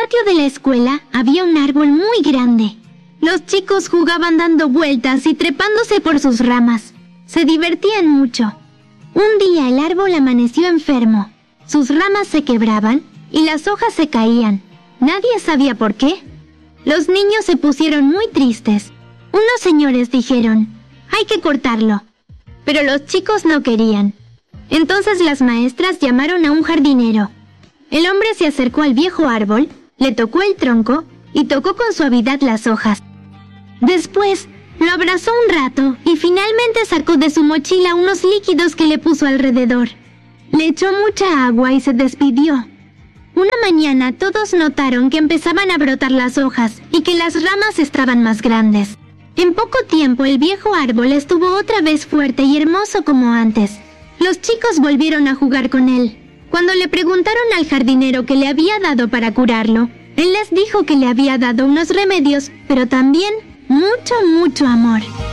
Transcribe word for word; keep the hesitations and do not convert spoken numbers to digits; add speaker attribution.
Speaker 1: patio de la escuela había un árbol muy grande. Los chicos jugaban dando vueltas y trepándose por sus ramas. Se divertían mucho. Un día el árbol amaneció enfermo. Sus ramas se quebraban y las hojas se caían. Nadie sabía por qué. Los niños se pusieron muy tristes. Unos señores dijeron, hay que cortarlo. Pero los chicos no querían. Entonces las maestras llamaron a un jardinero. El hombre se acercó al viejo árbol, le tocó el tronco y tocó con suavidad las hojas. Después lo abrazó un rato y finalmente sacó de su mochila unos líquidos que le puso alrededor. Le echó mucha agua y se despidió. Una mañana todos notaron que empezaban a brotar las hojas y que las ramas estaban más grandes. En poco tiempo el viejo árbol estuvo otra vez fuerte y hermoso como antes. Los chicos volvieron a jugar con él. Cuando le preguntaron al jardinero qué le había dado para curarlo, él les dijo que le había dado unos remedios, pero también mucho, mucho amor.